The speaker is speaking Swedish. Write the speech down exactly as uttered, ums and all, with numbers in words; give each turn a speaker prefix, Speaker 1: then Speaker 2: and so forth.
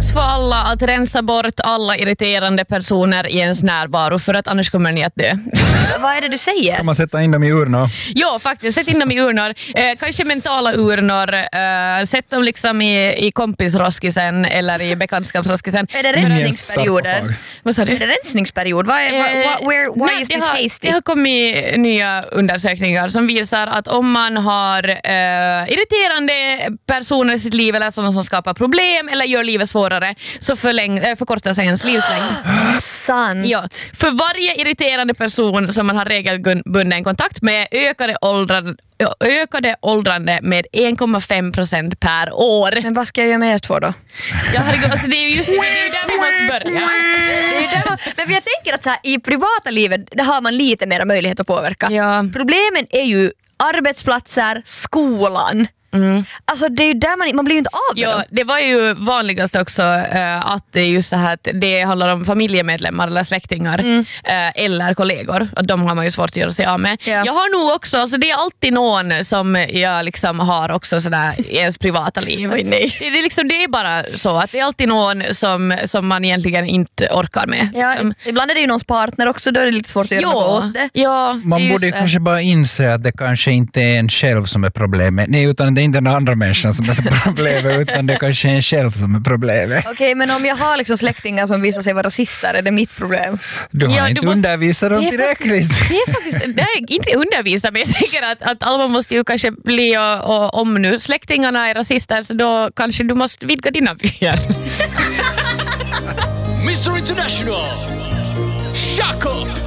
Speaker 1: tips för alla att rensa bort alla irriterande personer i ens närvaro, för att annars kommer ni att dö.
Speaker 2: Vad är det du säger?
Speaker 3: Ska man sätta in dem i urnor?
Speaker 1: Ja, faktiskt. Sätt in dem i urnor. Eh, kanske mentala urnor. Eh, sätt dem liksom i, i kompisroskisen eller i bekantskapsroskisen.
Speaker 2: Är det rensningsperioder?
Speaker 1: Vad sa du?
Speaker 2: Är det rensningsperiod? Vad är, what, what, where, why
Speaker 1: Nej,
Speaker 2: is
Speaker 1: det
Speaker 2: this
Speaker 1: har,
Speaker 2: hasty?
Speaker 1: Det har kommit nya undersökningar som visar att om man har eh, irriterande personer i sitt liv eller sådana som skapar problem eller gör livet svårare, så förläng, äh, förkortas ens livslängd.
Speaker 2: Sant.
Speaker 1: Ja. För varje irriterande person som man har regelbunden kontakt med ökade, åldran, ökade åldrande med en komma fem procent per år.
Speaker 2: Men vad ska jag göra med er två då?
Speaker 1: Ja, herregud, alltså det är ju just det, det är ju där vi måste börja.
Speaker 2: Det är ju där man, men jag tänker att så här, i privata livet där har man lite mer möjlighet att påverka.
Speaker 1: Ja.
Speaker 2: Problemen är ju arbetsplatser, skolan. Mm. Alltså det är ju där man, man blir ju inte av med
Speaker 1: Ja,
Speaker 2: dem.
Speaker 1: det var ju vanligast också äh, att det är just så här att det handlar om familjemedlemmar eller släktingar mm. äh, eller kollegor, och de har man ju svårt att göra sig av med. Ja. Jag har nog också, alltså det är alltid någon som jag liksom har också sådär i ens privata liv.
Speaker 2: Oj, nej.
Speaker 1: Det, det, är liksom, det är bara så att det är alltid någon som, som man egentligen inte orkar med.
Speaker 2: Ja,
Speaker 1: som,
Speaker 2: ibland är det ju någons partner också, då är det lite svårt att göra
Speaker 1: ja,
Speaker 2: något åt det.
Speaker 1: Ja,
Speaker 3: man
Speaker 1: det
Speaker 3: borde
Speaker 1: just,
Speaker 3: kanske bara inse att det kanske inte är en själv som är problemet. Nej, utan det är inte den andra människan som är problemet, utan det kanske är en själv som är problemet.
Speaker 2: Okej, okay, men om jag har liksom släktingar som visar sig vara rasister, är det mitt problem?
Speaker 3: Du har
Speaker 1: ja,
Speaker 3: inte
Speaker 1: du måste,
Speaker 3: undervisat dem tillräckligt.
Speaker 1: Det är faktiskt, det är inte undervisa, men jag tänker att, att Alma måste ju kanske bli, och, och om nu släktingarna är rasister, så då kanske du måste vidga dina vyer.
Speaker 4: mister International, Shako!